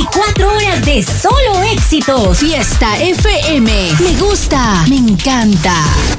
24 horas de solo éxitos. Fiesta FM. Me gusta, me encanta.